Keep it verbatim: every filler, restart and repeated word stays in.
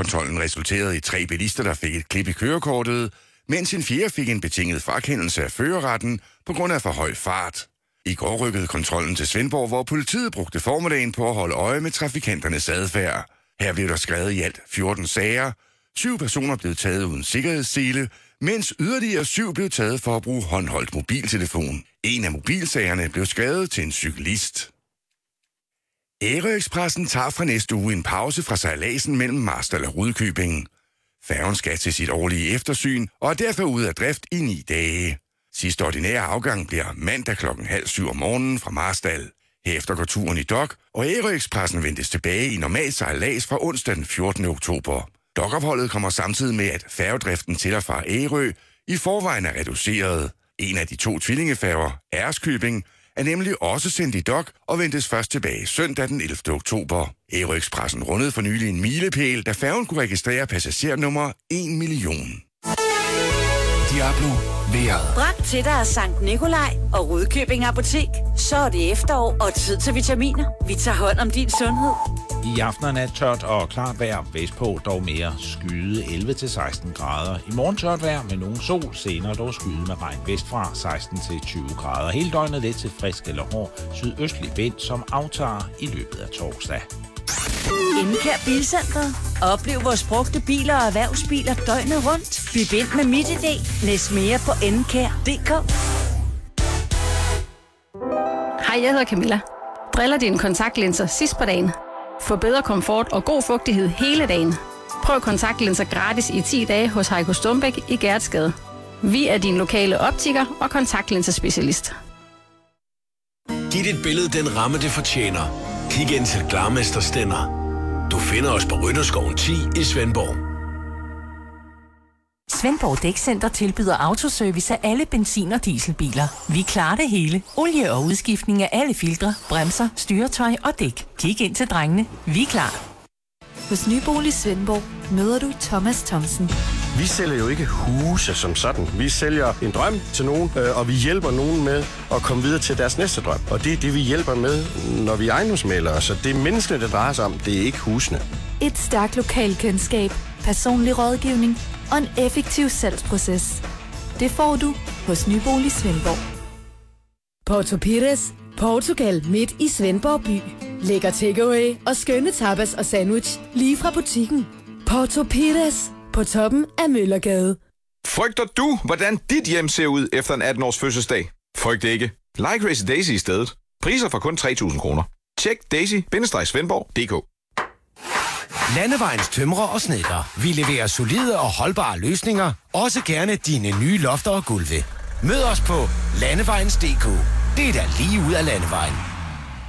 Kontrollen resulterede i tre bilister, der fik et klip i kørekortet, mens en fjerde fik en betinget frakendelse af førerretten på grund af for høj fart. I går rykkede kontrollen til Svendborg, hvor politiet brugte formiddagen på at holde øje med trafikanternes adfærd. Her blev der skrevet i alt fjorten sager. Syv personer blev taget uden sikkerhedssele, mens yderligere syv blev taget for at bruge håndholdt mobiltelefon. En af mobilsagerne blev skrevet til en cyklist. Ærø-Expressen tager fra næste uge en pause fra sejladsen mellem Marstal og Rudkøbing. Færgen skal til sit årlige eftersyn og er derfor ude af drift i ni dage. Sidste ordinære afgang bliver mandag klokken halv syv om morgenen fra Marstal. Herefter går turen i dok, og Ærø-Expressen ventes tilbage i normal sejlads fra onsdag den fjortende oktober. Dokopholdet kommer samtidig med, at færgedriften til og fra Ærø i forvejen er reduceret. En af de to tvillingefærger, Ærøskøbing, er nemlig også sendt i dok og ventes først tilbage søndag den ellevte oktober. Ærø-Expressen rundede for nylig en milepæl, da færgen kunne registrere passagernummer en million. Diablo vejret. Bragt til dig af Sankt Nikolaj og Rudkøbing Apotek. Så er det efterår og tid til vitaminer. Vi tager hånd om din sundhed. I aften er nat tørt og klart vejr. Vestpå dog mere skyde elleve til seksten grader. I morgen tørt vejr med nogen sol. Senere dog skyde med regn vestfra seksten til tyve grader. Hele døgnet let til frisk eller hård sydøstlig vind, som aftager i løbet af torsdag. Enkær Bilcentret. Oplev vores brugte biler og erhvervsbiler døgnet rundt. Byg ind med MitID. Læs mere på enkær punktum d k. Hej, jeg hedder Camilla. Driller dine kontaktlinser sidst på dagen. Få bedre komfort og god fugtighed hele dagen. Prøv kontaktlinser gratis i ti dage hos Heiko Stumbæk i Gertsgade. Vi er din lokale optiker og kontaktlinserspecialist. Giv dit billede den ramme, det fortjener. Kig ind til Glarmester Stender. Du finder os på Rytterskoven ti i Svendborg. Svendborg Dækcenter tilbyder autoservice af alle benzin- og dieselbiler. Vi klarer det hele. Olie og udskiftning af alle filtre, bremser, styretøj og dæk. Kig ind til drengene. Vi er klar. Hos Nybolig Svendborg møder du Thomas Thomsen. Vi sælger jo ikke huse som sådan. Vi sælger en drøm til nogen, og vi hjælper nogen med at komme videre til deres næste drøm. Og det er det, vi hjælper med, når vi er ejendomsmæglere. Så det er menneskene, det drejer sig om. Det er ikke husene. Et stærkt lokalkendskab, personlig rådgivning og en effektiv salgsproces. Det får du hos Nybolig Svendborg. Porto Pires, Portugal midt i Svendborg by. Lækker takeaway og skønne tapas og sandwich lige fra butikken. Porto Pires på toppen af Møllergade. Frygter du, hvordan dit hjem ser ud efter en atten års fødselsdag? Frygt ikke. Like Crazy Daisy i stedet. Priser fra kun tre tusind kroner. Tjek daisy bindestreg svendborg punktum d k. Landevejens tømrer og snedker. Vi leverer solide og holdbare løsninger. Også gerne dine nye lofter og gulve. Mød os på landevejens punktum d k. Det er da lige ud af landevejen.